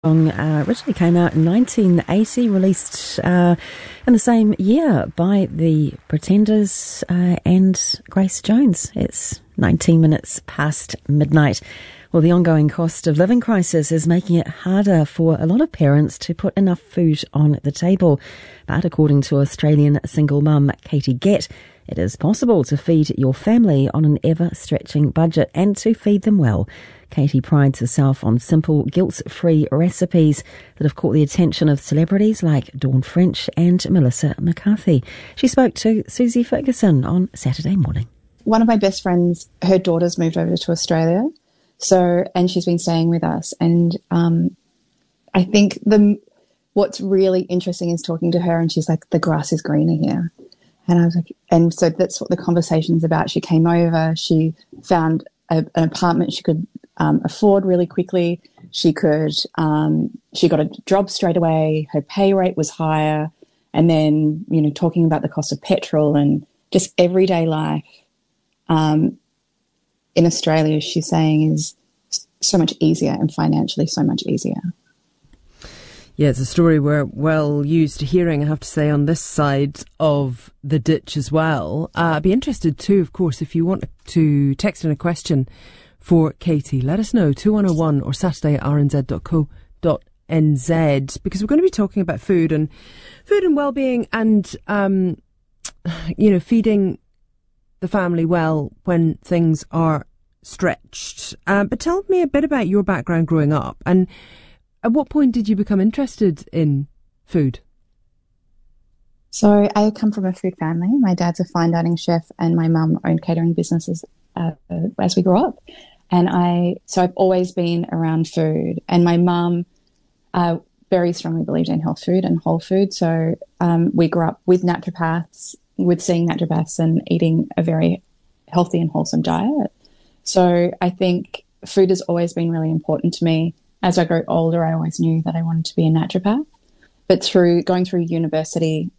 song originally came out in 1980, released in the same year by the Pretenders and Grace Jones. It's 19 minutes past midnight. Well, the ongoing cost of living crisis is making it harder for a lot of parents to put enough food on the table. But according to Australian single mum Katie Gett, it is possible to feed your family on an ever-stretching budget and to feed them well. Katie prides herself on simple, guilt-free recipes that have caught the attention of celebrities like Dawn French and Melissa McCarthy. She spoke to Susie Ferguson on Saturday morning. One of my best friends, her daughter's moved over to Australia, and she's been staying with us. And I think what's really interesting is talking to her, and she's like, the grass is greener here. And I was like, and so that's what the conversation's about. She came over, she found an apartment she could afford really quickly. She got a job straight away. Her pay rate was higher. And then, talking about the cost of petrol and just everyday life in Australia, she's saying is so much easier and financially so much easier. Yeah, it's a story we're well used to hearing, I have to say, on this side of the ditch as well. I'd be interested too, of course, if you want to text in a question for Katie, let us know, 2101 or saturday@rnz.co.nz, because we're going to be talking about food and well-being and, feeding the family well when things are stretched. But tell me a bit about your background growing up, and at what point did you become interested in food? So I come from a food family. My dad's a fine dining chef and my mum owned catering businesses as we grew up. And I've always been around food. And my mum very strongly believed in health food and whole food. So we grew up with naturopaths, with seeing naturopaths and eating a very healthy and wholesome diet. So I think food has always been really important to me. As I grew older, I always knew that I wanted to be a naturopath. But going through university,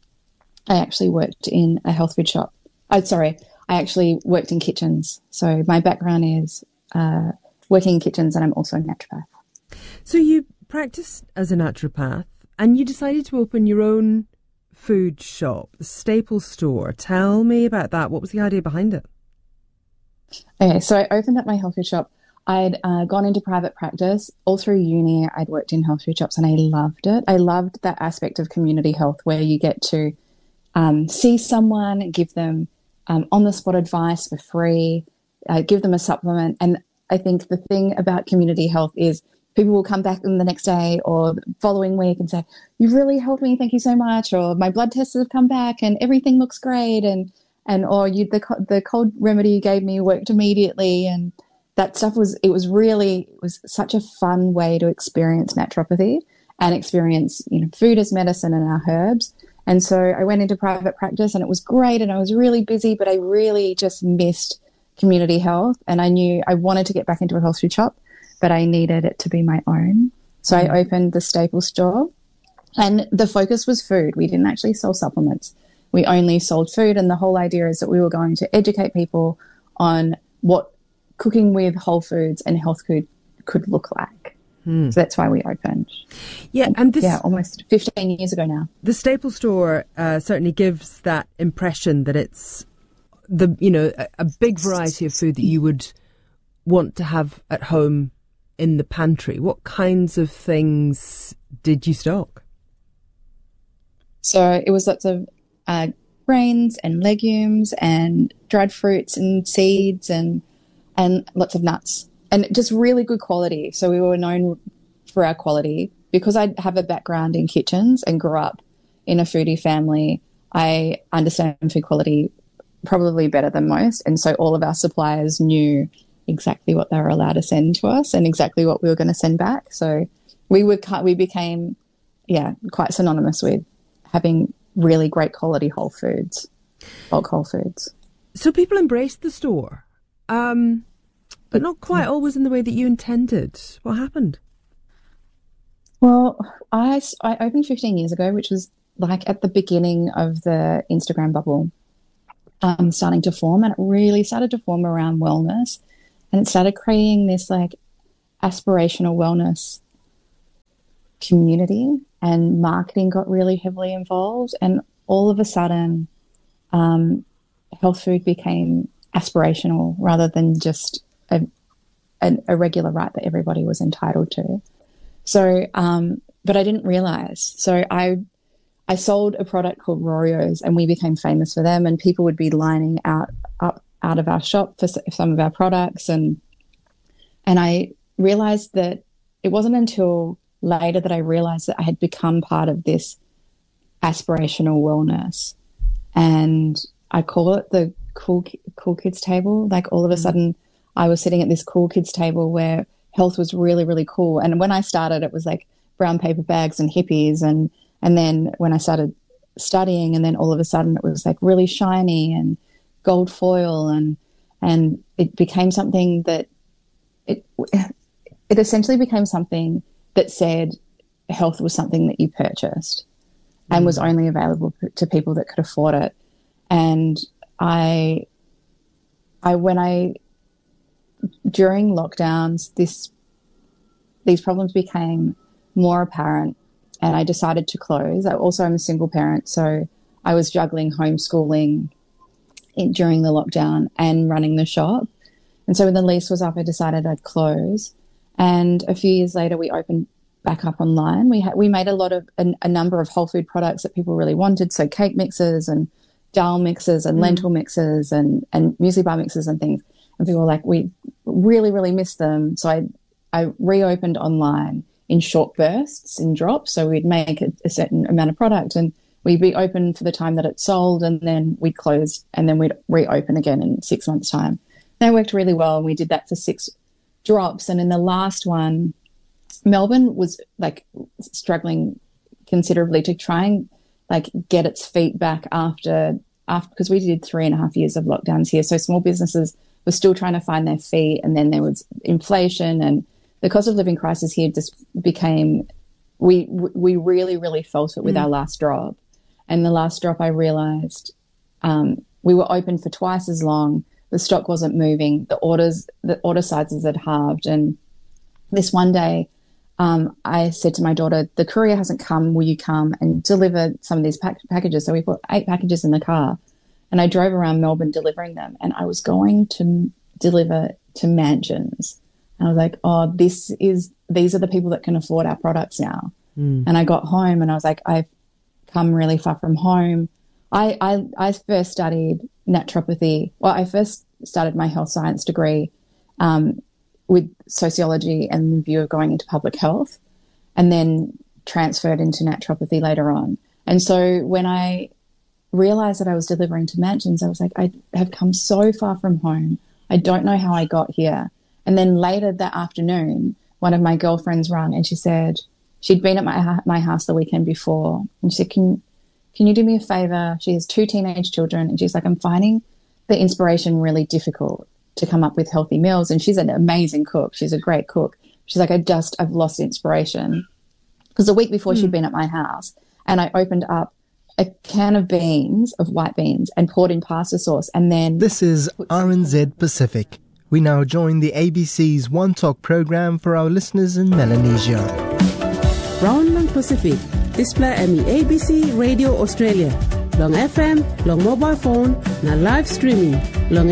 I actually worked in a health food shop. I actually worked in kitchens. So my background is working in kitchens, and I'm also a naturopath. So you practiced as a naturopath and you decided to open your own food shop, the Staple Store. Tell me about that. What was the idea behind it? Okay, so I opened up my health food shop. I'd gone into private practice. All through uni, I'd worked in health food shops and I loved it. I loved that aspect of community health where you get to see someone, give them on-the-spot advice for free, give them a supplement. And I think the thing about community health is people will come back in the next day or the following week and say, you've really helped me, thank you so much, or my blood tests have come back and everything looks great, or the cold remedy you gave me worked immediately. And that stuff was such a fun way to experience naturopathy and experience, food as medicine and our herbs. And so I went into private practice and it was great and I was really busy, but I really just missed community health. And I knew I wanted to get back into a health food shop, but I needed it to be my own. So I opened the Staple Store and the focus was food. We didn't actually sell supplements. We only sold food. And the whole idea is that we were going to educate people on what cooking with whole foods and health food could look like. So that's why we opened. Yeah, and almost 15 years ago now. The Staple Store certainly gives that impression that it's a big variety of food that you would want to have at home in the pantry. What kinds of things did you stock? So it was lots of grains and legumes and dried fruits and seeds and lots of nuts and just really good quality. So we were known for our quality because I have a background in kitchens and grew up in a foodie family. I understand food quality probably better than most. And so all of our suppliers knew exactly what they were allowed to send to us and exactly what we were going to send back. So we became, quite synonymous with having really great quality whole foods, bulk whole foods. So people embraced the store. But not quite always in the way that you intended. What happened? Well, I opened 15 years ago, which was like at the beginning of the Instagram bubble starting to form. And it really started to form around wellness. And it started creating this like aspirational wellness community and marketing got really heavily involved, and all of a sudden health food became aspirational rather than just a regular right that everybody was entitled to. So, but I didn't realize. So I sold a product called Rorio's, and we became famous for them, and people would be lining out of our shop for some of our products. And I realized that it wasn't until later that I realized that I had become part of this aspirational wellness. And I call it the cool kids table. Like all of a sudden I was sitting at this cool kids table where health was really, really cool. And when I started, it was like brown paper bags and hippies. And then when I started studying, and then all of a sudden it was like really shiny and gold foil, and it became something that it essentially became something that said health was something that you purchased and was only available to people that could afford it. And during lockdowns, these problems became more apparent, and I decided to close. I'm a single parent, so I was juggling homeschooling during the lockdown and running the shop. And so when the lease was up, I decided I'd close. And a few years later, we opened back up online. We made a number of whole food products that people really wanted, so cake mixes and dal mixes and lentil mixes and muesli bar mixes and things. And people were like, we really, really missed them. So I reopened online in short bursts, in drops. So we'd make a certain amount of product, and we'd be open for the time that it sold, and then we'd close, and then we'd reopen again in 6 months' time. That worked really well, and we did that for 6 drops. And in the last one, Melbourne was like struggling considerably to try and like get its feet back after because we did 3.5 years of lockdowns here. So small businesses were still trying to find their feet, and then there was inflation, and the cost of living crisis here just became, we really, really felt it with our last drop. And the last drop, I realized we were open for twice as long. The stock wasn't moving. The order sizes had halved. And this one day, I said to my daughter, the courier hasn't come. Will you come and deliver some of these packages? So we put 8 packages in the car, and I drove around Melbourne delivering them. And I was going to deliver to mansions. And I was like, oh, these are the people that can afford our products now. And I got home, and I was like, I've come really far from home. I first studied naturopathy. Well, I first started my health science degree with sociology and the view of going into public health, and then transferred into naturopathy later on. And so when I realized that I was delivering to mansions, I was like, I have come so far from home. I don't know how I got here. And then later that afternoon, one of my girlfriends rang, and she said she'd been at my house the weekend before, and she said, can you do me a favor? She has 2 teenage children, and she's like, I'm finding the inspiration really difficult to come up with healthy meals. And she's an amazing cook. She's a great cook. She's like, I've lost inspiration. Because the week before she'd been at my house, and I opened up a can of white beans, and poured in pasta sauce, and then... This is RNZ Pacific. We now join the ABC's One Talk program for our listeners in Melanesia. Round lang Pacific, display mi ABC Radio Australia. Long FM, long mobile phone, na live streaming, long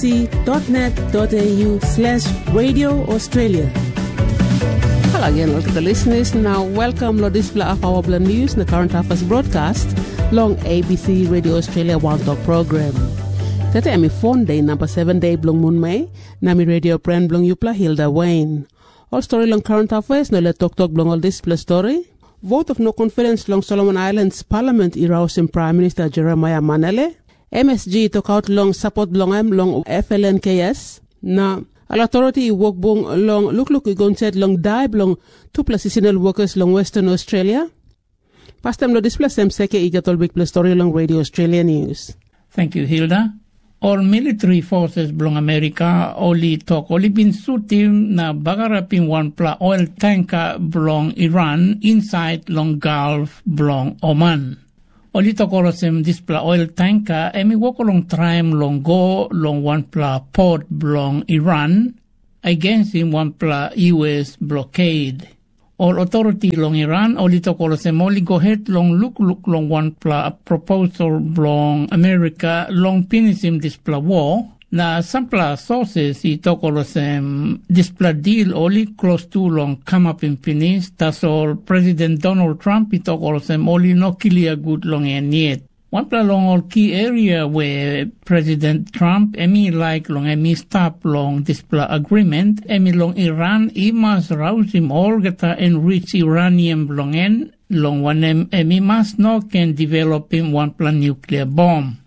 abc.net.au/Radio Australia. Hello again, all to the listeners. Now, welcome to display of our news, the current affairs broadcast, long ABC Radio Australia One Talk program. Tete ami phone day number 7 day blong moon May, nami radio friend blong Yupla Hilda Wayne. All story long current affairs, no let talk blong all display story. Vote of no confidence long Solomon Islands Parliament irousing Prime Minister Jeremiah Manele. MSG took out long support long FLNKS. Na al authority work bong long look igon said long die long 2+ seasonal workers long Western Australia. Past time lo display sem seke igatol big plus story long Radio Australia News. Thank you, Hilda. All military forces belong America only been shooting na bagarapin 1 oil tanker belong Iran inside long Gulf belong Oman. Only talk orosem this oil tanker emi walk along time long go long 1 port belong Iran against in 1 US blockade. All authority long Iran, oli tokolo se moli go ahead long look long one pla proposal long America long pinisim displa war. Na sampla sources I tokolo sem displa deal oli close to long come up in finish. That's all President Donald Trump I tokolo sem oli no clear good long and yet. One pla long all key area where President Trump emi like long emi stop long displa agreement emi long Iran I must rouse him all geta enrich uranium long en long one emi must no can develop him one pla nuclear bomb.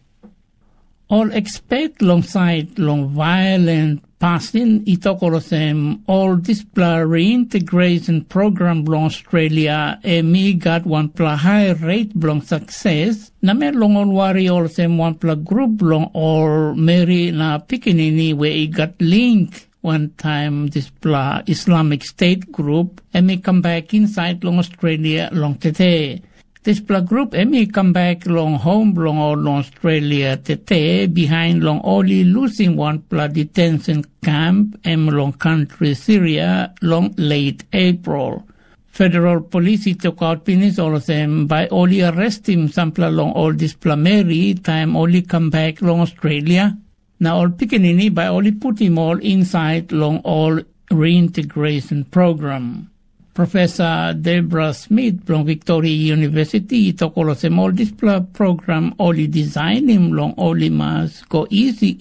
All expect long side long violent passing itokolo sem all this pla reintegration program long Australia emi got one pla high rate long success namer long all worry all sem one pla group long all Mary na Pikinini where it got link one time this pla Islamic State group emi come back inside long Australia long tete. This pla group emi come back long home long all Australia tete behind long only losing one pla detention camp long country Syria long late April. Federal police took out finish all of them by only arresting some pla long all this pla Mary time only come back long Australia. Now all Pikinini by only put him all inside long all reintegration program. Professor Deborah Smith from Victoria University tokolo sem all this program only design him long only must go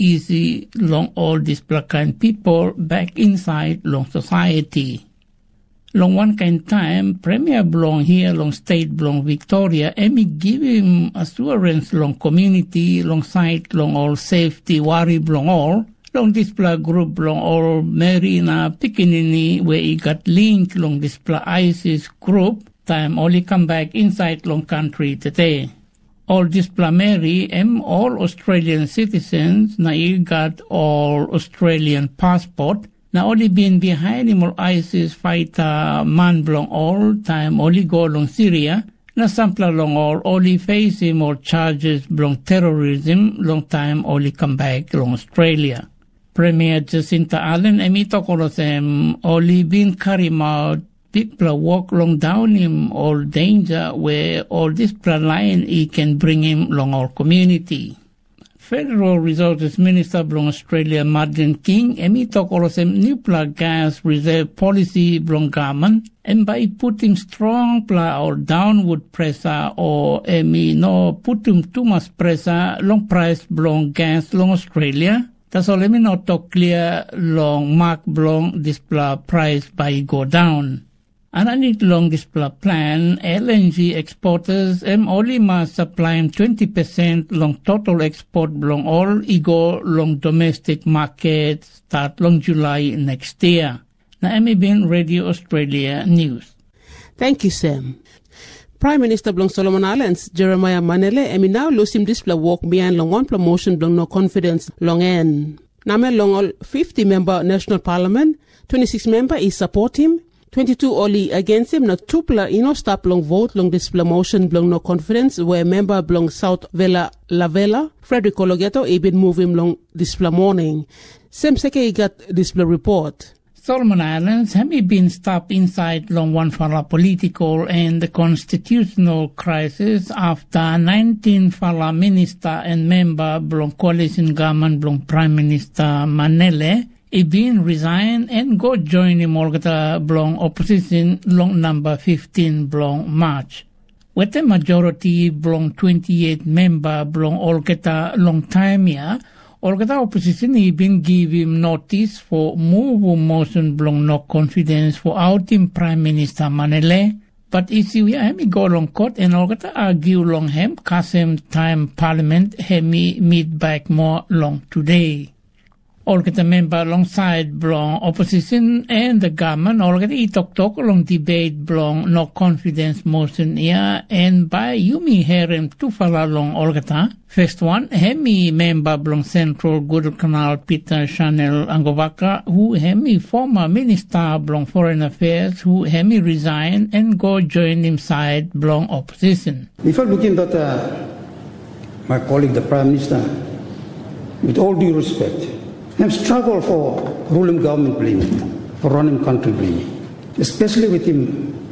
easy long all this kind people back inside long society. Long one kind time Premier Blong here long state Blong Victoria emi give him assurance long community long side long all safety worry Blong all. Long display group long all Marina Pikinini where he got linked long display ISIS group time only come back inside long country today. All display Mary all Australian citizens na he got all Australian passport na only been behind him all ISIS fighter man long all time only go long Syria na sampla long all only face him all charges long terrorism long time only come back long Australia. Premier Jacinta Allen emi tokolo sem only been carry out people walk long down him all danger where all this plan line he can bring him long all community. Federal Resources Minister from Australia Martin King emi tokolo sem nuclear gas reserve policy from government and by putting strong or downward pressure or emi no putting too much pressure long price from gas long Australia. That's all let me not talk clear long mark long display price by go down. And I need long display plan LNG exporters only must supply 20% long total export long all ego long domestic market start long July next year. Now been Radio Australia News. Thank you, Sam. Prime Minister Blong Solomon Islands, Jeremiah Manele, emi now lose him display walk behind long one promotion blong no confidence long en. Name long all 50 member National Parliament, 26 member is support him, 22 only against him, not two pla stop long vote long display motion blong no confidence where member blong South Vela Lavella, Frederick Cologetto, been move him long display morning. Same seke he got display report. Solomon Islands have been stopped inside long one for a political and the constitutional crisis after 19 fala minister and member blong coalition government blong Prime Minister Manele been resign and go join him olgata blong opposition long number 15 blong March. With the majority blong 28 member blong olgata long time here. Olgata opposition been give him notice for move motion blong no confidence for outing Prime Minister Manele. But issue hemi go long court and Olgata argue long hem kasem time Parliament hemi meet back more long today. Olgata member alongside blong opposition and the government Olgata talk long debate blong no confidence motion here and by Yumi Herem tufala long Olgata. First one, hemi member blong Central Guadalcanal Peter Chanel Angovaka, who hemi former minister blong Foreign Affairs, who hemi resign and go join him side blong opposition. If I look at my colleague, the Prime Minister, with all due respect, have struggled for ruling government blaming, for running country blaming, especially with him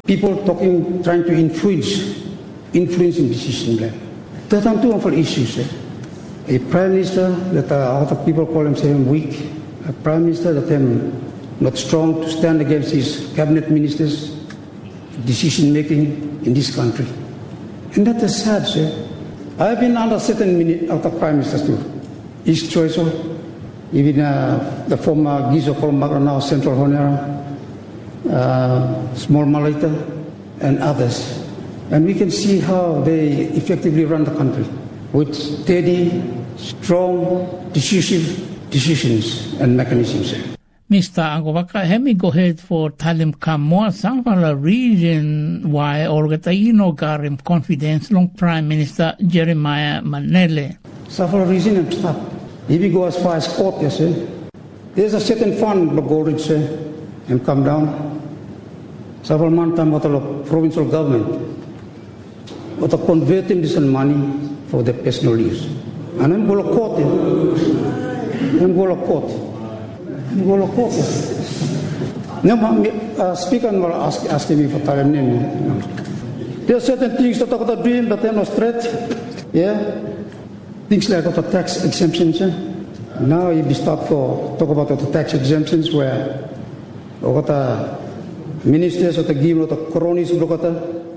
people trying to influence in decision. That are two of issues. A prime minister that other people call him weak, a prime minister that not strong to stand against his cabinet ministers' decision making in this country. And that is sad, sir. I've been under certain other prime ministers too. East Choice, even the former Gizo Kolomaka, now Central Honera, Small Malaita, and others. And we can see how they effectively run the country with steady, strong, decisive decisions and mechanisms. Mr. Angovaka, let me go ahead for Talim Kamoa, Sanfala region, why Orgataino Garim confidence long Prime Minister Jeremiah Manele. Sanfala region and stop. If you go as far as court, yes, there's a certain fund, Bagorich, and come down. Sanfala Mantam, what the provincial government, what are converting this money for their personal use. And I'm going to court. I'm going to court. Speaker asking me for time name. There are certain things that I got to do, but they're not straight. Yeah, things like the tax exemptions. Now if you start talk about the tax exemptions, where we got ministers that give the cronies who help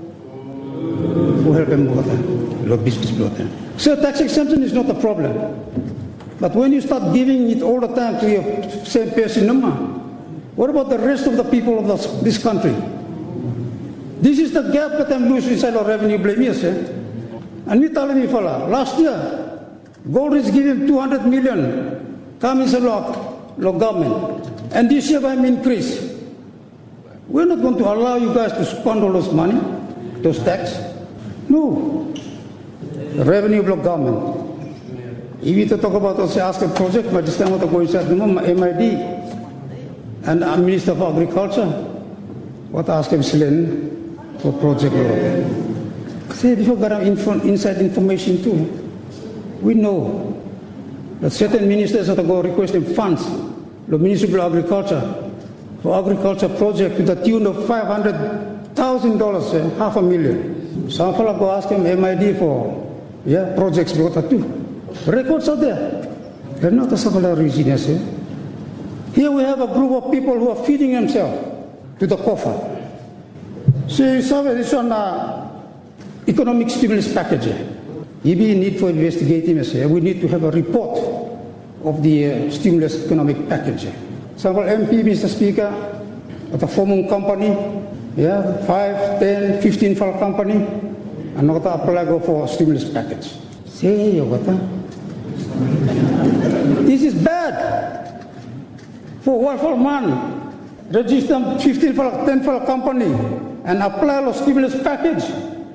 them with business. So tax exemption is not a problem. But when you start giving it all the time to your same person, what about the rest of the people of this country? This is the gap that I'm losing inside our revenue blame, yes, And me telling me, fella, last year, Gold is giving 200 million, coming to the government. And this year I'm increased. We're not going to allow you guys to spend all those money, those tax. No. The revenue block government. If you talk about ask a project, but this time I go inside the MID and I'm Minister of Agriculture. What ask him for project? Say before got inside information too. We know that certain ministers that go requesting funds, the Ministry of Agriculture, for agriculture project to the tune of $500,000, $500,000. Some fellow go ask him MID for projects too. Records are there. They're not a secular resilience. Here we have a group of people who are feeding themselves to the coffer. So this one economic stimulus package. If we need for investigating, we need to have a report of the stimulus economic package. Several MP, Mr. Speaker, at a forming company, 5, 10, 15 for a company, and not apply go for stimulus package. Say, this is bad. For one for man, register 15 for 10 for a company and apply a stimulus package.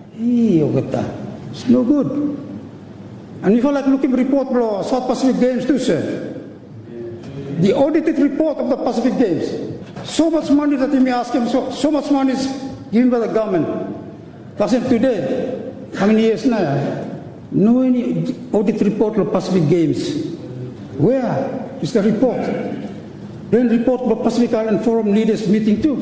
It's no good. And if you like looking report for South Pacific Games too, sir. The audited report of the Pacific Games. So much money that you may ask him, so much money is given by the government. Because today, how many years now? No any audit report of Pacific Games. Where is the report? Then report of Pacific Island Forum leaders meeting too.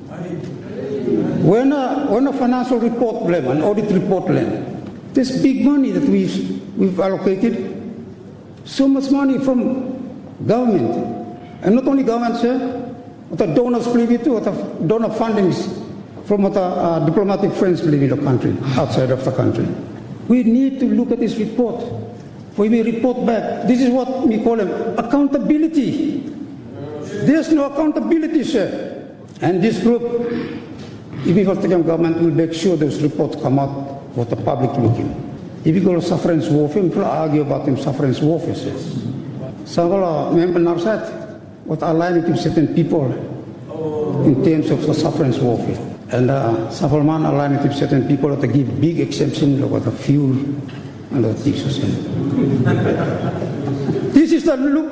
When a financial report blame, an audit report blame, this big money that we've allocated, so much money from government, and not only government, sir, but the donors believe it too, what the donor fundings from what the diplomatic friends believe in the country, outside of the country. We need to look at this report. We may report back. This is what we call accountability. There's no accountability, sir. And this group, if we take government, will make sure those reports come out for the public looking. If you go to sufferance warfare, people argue about them sufferance warfare, sir. Some members that what aligning with certain people in terms of the sufferance warfare. And several man aligning with certain people that give big exemption about the fuel and the things. This is the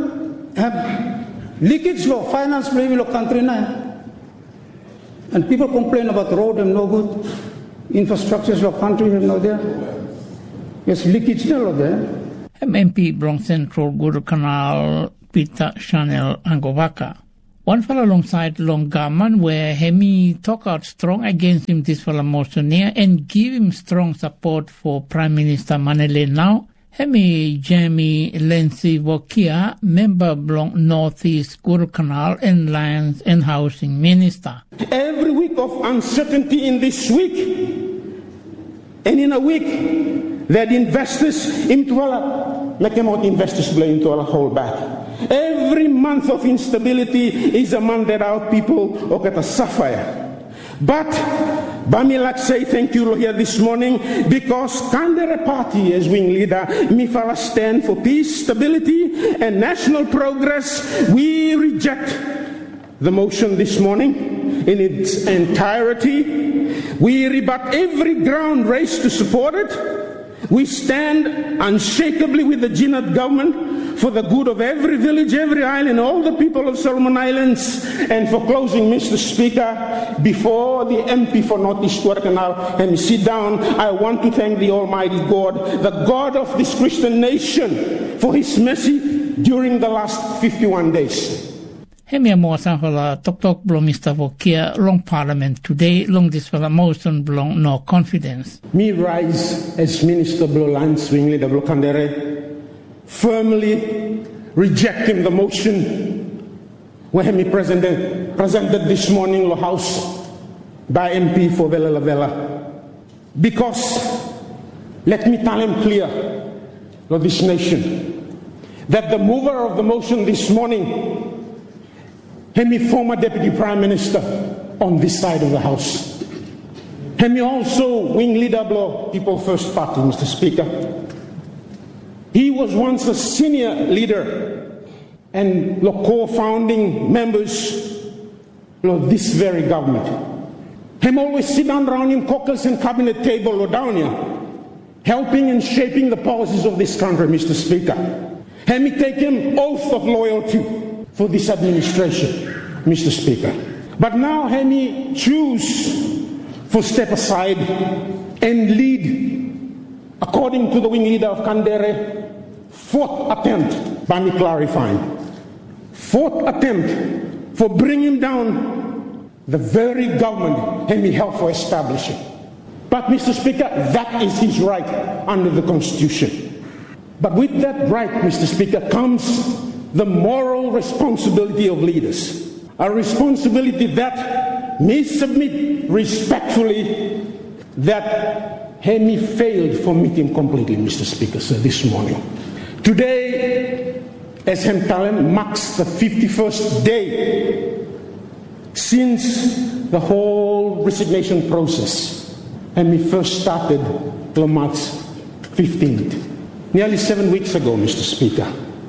leakage law, finance blame law country now. And people complain about road and no good, infrastructures law country and no there. There's leakage law there. MMP Bronx Central Guadalcanal Peter Chanel Angovaka. One fell alongside long government where Hemi talk out strong against him this fella motion here and give him strong support for Prime Minister Manele now. Hemi Jamie Lensi Vokia, member belong Northeast Guadalcanal and Lands and Housing Minister. Every week of uncertainty in this week, and in a week that investors into our investors blame to our whole back. Every month of instability is a month that our people are going to suffer. But Bamilak say thank you here this morning because Kandere Party as wing leader Mifala stand for peace, stability and national progress. We reject the motion this morning in its entirety. We rebut every ground raised to support it. We stand unshakably with the Jinat government for the good of every village, every island, all the people of Solomon Islands. And for closing, Mr. Speaker, before the MP for Northeast Guadalcanal and sit down, I want to thank the Almighty God, the God of this Christian nation, for His mercy during the last 51 days. Hemia motion for the tok belong Mr. Vokia long Parliament today, long this for the motion belong no confidence. Me rise as Minister Blo Lands Wing Leader Blo Kandere, firmly rejecting the motion where he presented this morning in the House by MP for Vela Lavella. Because, let me tell him clear, to this nation, that the mover of the motion this morning, Hemi former Deputy Prime Minister on this side of the House. Hemi also Wing Leader Blo People First Party, Mr. Speaker. He was once a senior leader and the co-founding members of this very government. Him always sit down around in caucus and cabinet table or down here, helping and shaping the policies of this country, Mr. Speaker. Him take him oath of loyalty for this administration, Mr. Speaker. But now Hemi choose for step aside and lead, according to the wing leader of Kandere, fourth attempt by me clarifying. Fourth attempt for bringing down the very government Hemi helped for establishing. But Mr. Speaker, that is his right under the Constitution. But with that right, Mr. Speaker, comes the moral responsibility of leaders. A responsibility that may submit respectfully that Hemi failed for meeting completely, Mr. Speaker, sir, this morning. Today, as Hemtalen marks the 51st day since the whole resignation process, Hemi first started till March 15th, nearly 7 weeks ago, Mr. Speaker.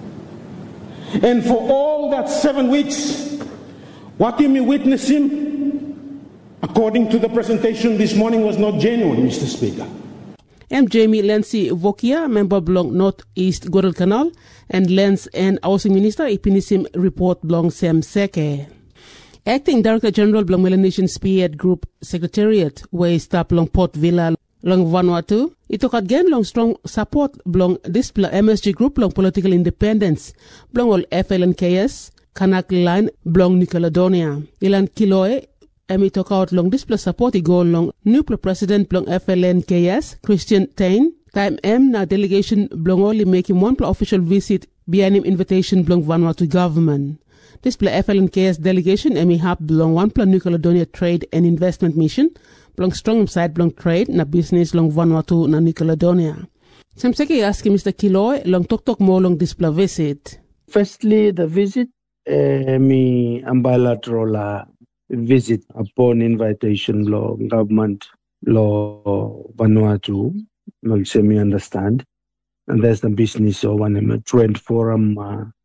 And for all that 7 weeks, what you may witness him, according to the presentation this morning, was not genuine, Mr. Speaker. I'm Jamie Lensi Vokia, member belong Northeast Guadalcanal, and Lands and Housing Minister Ipinisim report belong Sam Seke. Acting Director General belong Melanesian Spearhead Group Secretariat, where staff belong Port Vila long Vanuatu. It took again long strong support belong display MSG Group belong political independence belong all FLNKS Kanak Line belong New Caledonia. Ilan Kiloe Emi took out long display support go long new president belong FLNKS Christian Tain. Time M na delegation belong only making one official visit behind him invitation belong Vanuatu government. Display FLNKS delegation Emi Hap belong one New Caledonia Trade and Investment Mission belong strong side belong trade na business long Vanuatu na New Caledonia. Samseki asking Mr. Kiloy long talk more long display visit. Firstly, the visit me bilateral visit upon invitation law government law Vanuatu. Well, semi understand, and there's the business of one trend forum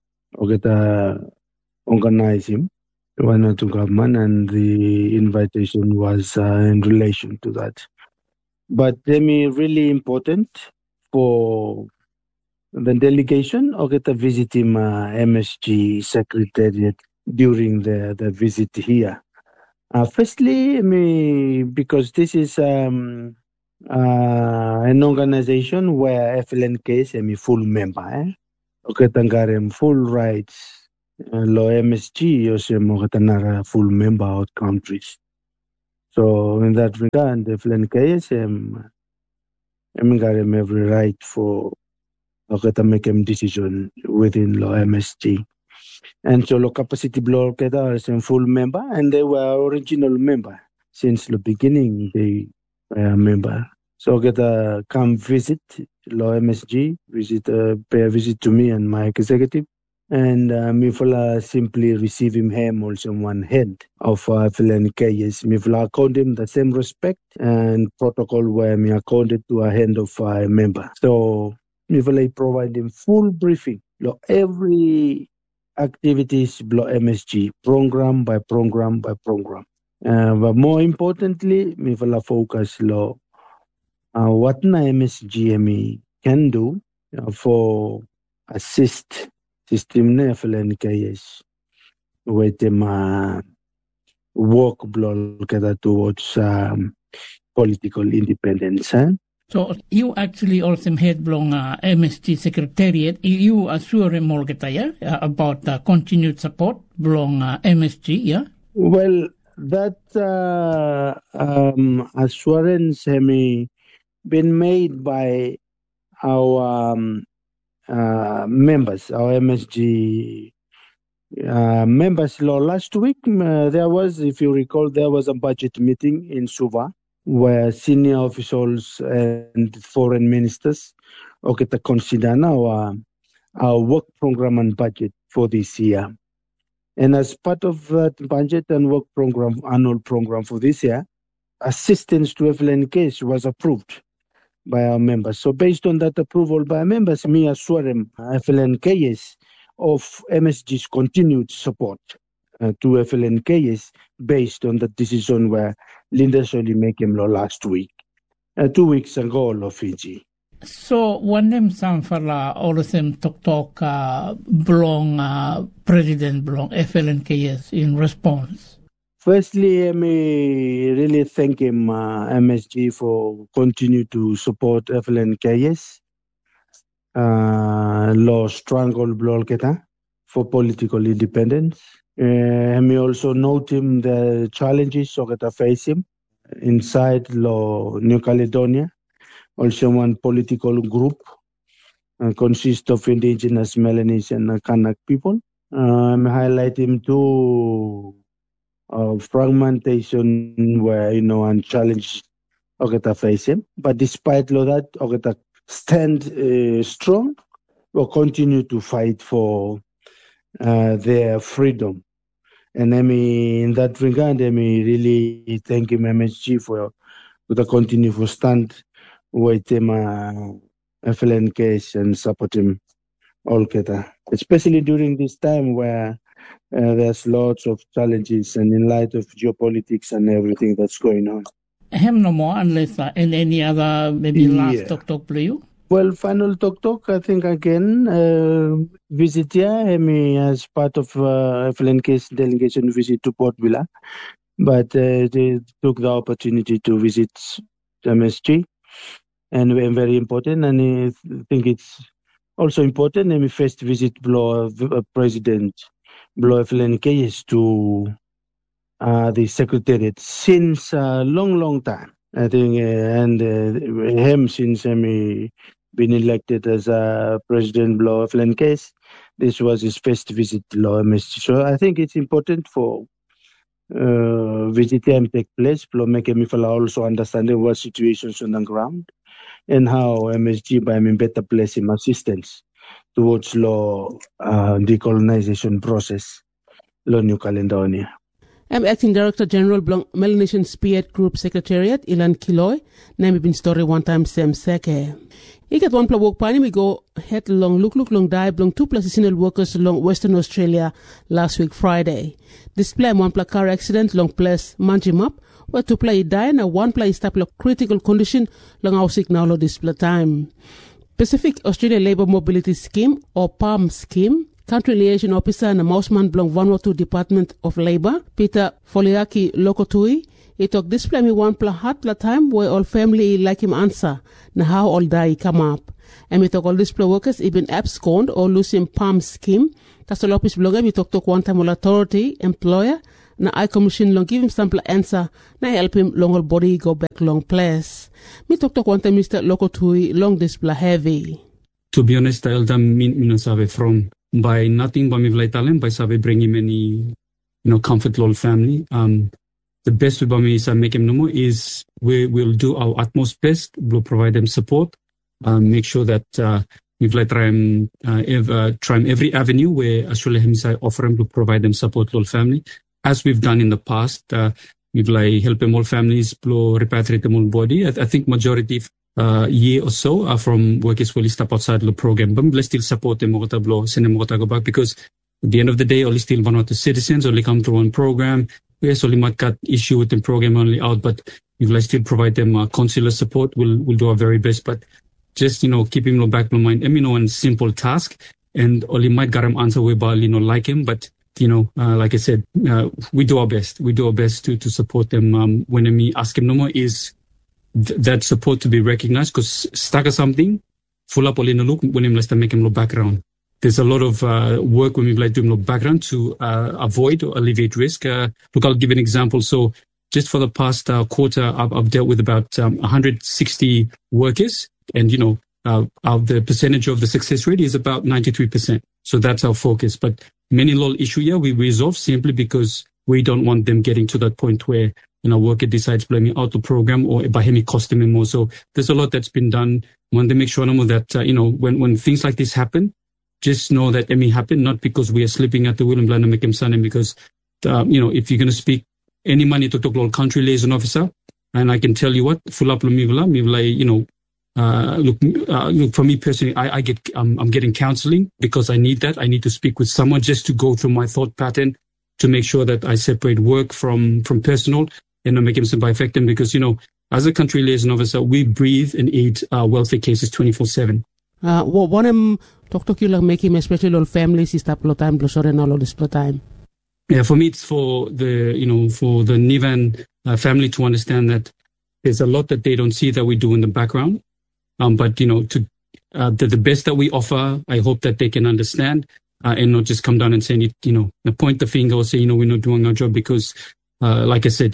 organize him. Vanuatu government, and the invitation was in relation to that. But really important for the delegation visit him MSG Secretariat during the visit here. Firstly, because this is an organization where FLNK is full member. Tangarem full rights lo MSG yose mo katanara full member out countries. So in that regard, the FLNKS got every right for to make a decision within lo MSG. And so lo capacity block is a full member, and they were original member since the beginning. They were a member. So get come visit lo MSG, pay a visit to me and my executive, and me simply receive him also one head of FLNKS. Me account him the same respect and protocol where me accorded to a hand of a member. So me provide him full briefing, every activities below MSG, program by program by program. But more importantly, me focus what na MSG can do for assist system na FLNKS with them work towards political independence. So you actually also head belong MSG Secretariat. You assure Molgeta, about continued support belong MSG, yeah? Well, that assurance been made by our members, our MSG members. Last week, there was, if you recall, there was a budget meeting in Suva where senior officials and foreign ministers consider now our work program and budget for this year. And as part of that budget and work program, annual program for this year, assistance to FLNKS was approved by our members. So based on that approval by our members, me assure FLNKS of MSG's continued support to FLNKS based on the decision where Linda Soli make him last week, 2 weeks ago, Fiji. So when them some fala all of them talk belong president belong FLNKS in response. Firstly, I really thank him, MSG, for continue to support FLNKS. Law strangle bloketa for political independence. We also note him the challenges that face him inside New Caledonia. Also one political group consists of indigenous Melanesian and Kanak people. Highlight him too. Fragmentation where and challenge face him, but despite that stand strong, will continue to fight for their freedom. And in that regard, really thank him MSG for the continue for stand with him FLNKS and support him all especially during this time where there's lots of challenges and in light of geopolitics and everything that's going on. No more unless and any other maybe last talk you. Well, final talk I think again visit here as part of FLNK's delegation visit to Port Vila, but they took the opportunity to visit MSG, and very important. And I think it's also important. And we first visit President Blow FLNKS to the Secretariat since a long time. I think, and him since been elected as President Blow FLNKS, this was his first visit to MSG. So I think it's important for visit him take place. Blow make him also understanding what situations on the ground and how MSG by better place him assistance towards decolonization process, New Caledonia. I'm Acting Director General Blanc Melanesian Spearhead Group Secretariat, Ilan Kiloy, name been story one time Sam Seke. You get one work party, we go head long look long die belong 2 seasonal workers along Western Australia last week Friday. Display one car accident long place Manjimap, where 2 die and 1 stable critical condition long our signal display time. Pacific Australia Labour Mobility Scheme or PALM scheme, Country Liaison Officer and Mausman Blanc Vanuatu Department of Labour, Peter Foliaki Lokotui, He talk display me one pla hat la time where all family like him answer na how all die come up. And we talk all display workers even abscond or losing palm scheme. Kastalopis blogger we talk one time all authority employer na I commission long give him sample answer na help him long all body go back long place. Me talk one time Mr. Lokotui long display heavy. To be honest, I'll no sabe from by nothing by me talent by sabe bring him any comfort lol family. The best way me is make him no more is we will do our utmost best. We'll provide them support. Make sure that we've try every avenue where Australia himself offer him to provide them support lol family. As we've done in the past, we've help them all families repatriate them all body. I think majority year or so are from workers who step outside the program. But we still support them send them go back because at the end of the day, only still Vanuatu citizens only come through one program. Yes, only might got issue with the program only out, but we'll still provide them consular support. We'll do our very best, but just keep him back in mind. One simple task, and only might get him answer whereby like him, but like I said, we do our best. We do our best to support them. When we ask him no more is that support to be recognized because stuck or something, full up all in a look when him let's make him look background. There's a lot of work when we do look background to avoid or alleviate risk. Look, I'll give an example. So just for the past quarter, I've dealt with about 160 workers, and the percentage of the success rate is about 93%. So that's our focus. But many little issue here we resolve simply because we don't want them getting to that point where worker decides blaming out the program or by him cost him more. So there's a lot that's been done. We want to make sure that when things like this happen, just know that it may happen not because we are sleeping at the wheel and plan to make him son, because if you're going to speak any money to talk about country liaison officer, and I can tell you what, full up look, for me personally, I'm getting counseling because I need that. I need to speak with someone just to go through my thought pattern to make sure that I separate work from personal and make him by effective because, as a country liaison officer, we breathe and aid welfare cases 24/7. One talk you like make him especially all families is that time and all this time. Yeah, for me it's for the for the Nivan family to understand that there's a lot that they don't see that we do in the background. But the best that we offer, I hope that they can understand and not just come down and say point the finger or say we're not doing our job because like I said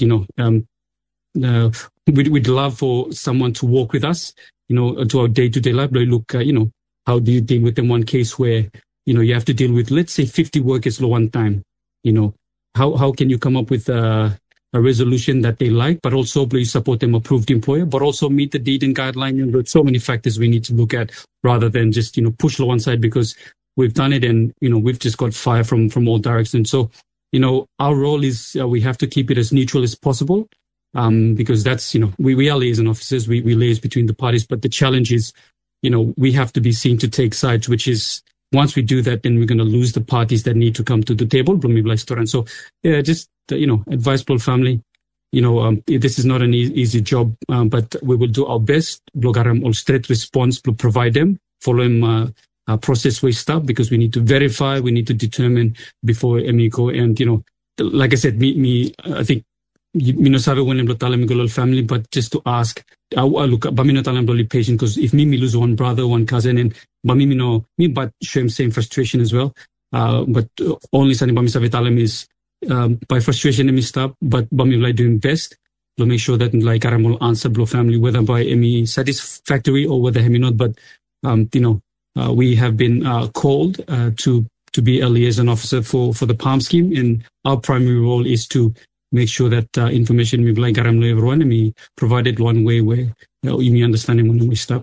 we'd love for someone to walk with us to our day-to-day life. But look, how do you deal with them one case where you have to deal with, let's say, 50 workers at one time? How can you come up with a resolution that they like, but also please support them approved employer, but also meet the deed and guideline? There's so many factors we need to look at rather than just push to one side because we've done it and we've just got fire from all directions. So our role is we have to keep it as neutral as possible because that's we are liaison officers, we liaise between the parties, but the challenge is we have to be seen to take sides, which is once we do that, then we're going to lose the parties that need to come to the table. So, yeah, just, advise Blue family, this is not an easy job, but we will do our best. Blogaram all straight response to provide them, following process way stuff because we need to verify, we need to determine before Emiko. And, like I said, I think, sabi when I'm family, but just to ask, look, Bamino Talam patient because if me lose one brother, one cousin, and Bamino, but show him same frustration as well. But only Sani Bami Savitalam is by frustration and stop, but Bami doing best to make sure that like Aramol answer Blow family, whether by any satisfactory or whether hemi not. But we have been called to be a liaison officer for the Palm scheme, and our primary role is to make sure that information we like Garam everyone and we provided one way where you understanding when we stop.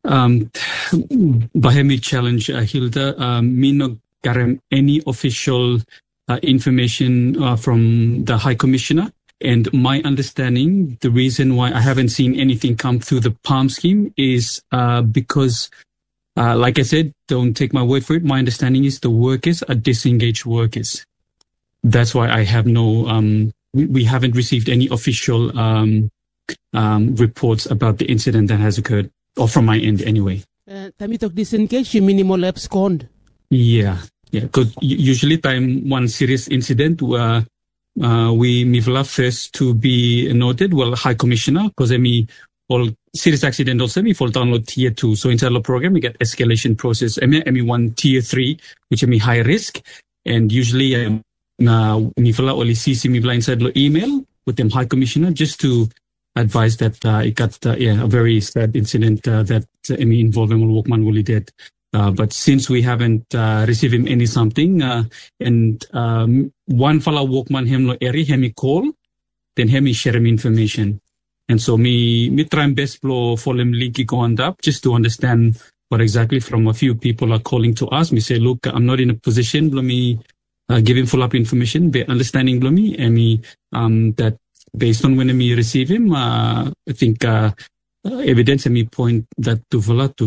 Bahemi challenge Hilda me no garam any official information from the High Commissioner, and my understanding the reason why I haven't seen anything come through the Palm scheme is because like I said, don't take my word for it, my understanding is the workers are disengaged workers. That's why I have no we haven't received any official reports about the incident that has occurred, or from my end anyway. Time you talk disengaged, you minimal abscond. Yeah, because usually time one serious incident me first to be noted, well, High Commissioner, because all serious accident also me fall down tier 2. So inside the program, we get escalation process. Me 1 tier 3, which me high risk. And usually, me only CC me inside the email with them High Commissioner just to advise that it got a very sad incident that me involved in Walkman Wooly did. But since we haven't received him any something, and one fella Walkman him no area, him call, then him share him information. And so me try my best for him link going up just to understand what exactly from a few people are calling to us. Me say, look, I'm not in a position, me give him full up information, be understanding me, and me that based on when me receive him, I think evidence and me point that to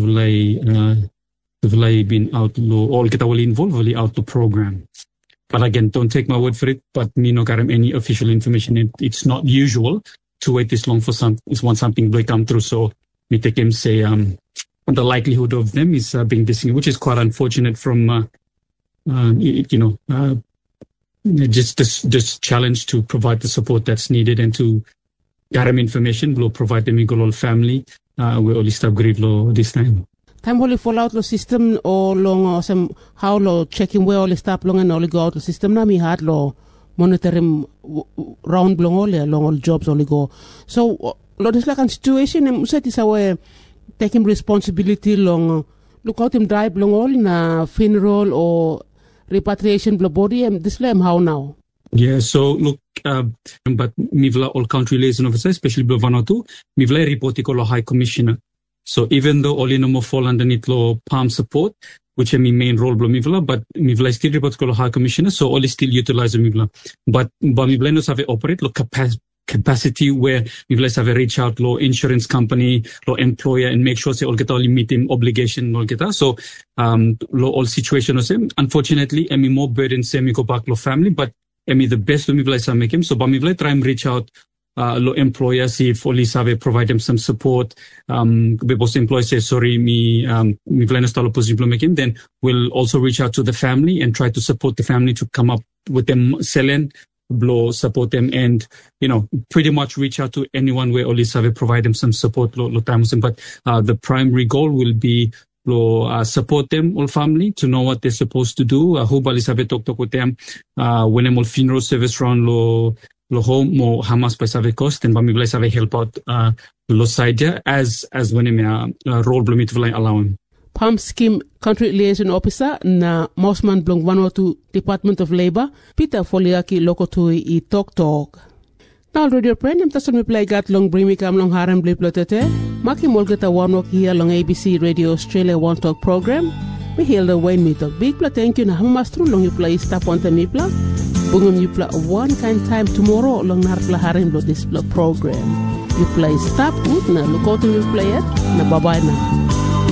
been outlaw, all get all involved, really out the program. But again, don't take my word for it, but me no got any official information. It's not usual to wait this long for something to come through. So me take him say, the likelihood of them is being disengaged, which is quite unfortunate from, just this challenge to provide the support that's needed and to get them information, we'll provide them in family, we only stop great law this time. Time only fall out the system or long or some how lo checking where all stop long and only go out the system na mi hard lo monitoring round long all jobs only go. So lo this like a situation and set is our taking responsibility long look out him drive long all na funeral or repatriation blo body and this lem how now. Yeah, so look, but mivla all country liaison officer, especially blo Vanuatu, mivla report ko High Commissioner. So even though all in fall underneath law palm support, which is my main role blo mivla, but mivla still report ko High Commissioner, so all is still utilize mivla. But mivla no save operate lo capacity where mivla save reach out law insurance company, law employer, and make sure say all get all meet him obligation all get that. So law all situation of same. Unfortunately, I more burden same go back law family, but I the best of mivla sa make him. So mivla try and reach out law employer, see if only save provide them some support. Because employer says sorry, me plan to position make him. Then we'll also reach out to the family and try to support the family to come up with them selling, blow support them, and pretty much reach out to anyone where only save provide them some support. But the primary goal will be support them all family to know what they're supposed to do. Hope only save talk with them when them all funeral service run lo home mo hamas pa save cost and bami save help out lo side as when him role blomit vlai allow him. Palm Scheme Country Liaison Officer na Mosman Blong Vanuatu Department of Labor, Peter Foliaki Lokotui I Talk. Now radio friend, I'm tason me play gat long bring me kam long haram blip lotete. Maki molgeta warnok here long ABC Radio Australia One Talk program. We heal the Wayne me talk big pla thank you na hamastru long you play stop on the me pla. Bungum you play one kind time tomorrow long narpla haram blo this program. You play stop good na look out you play it na bye bye na.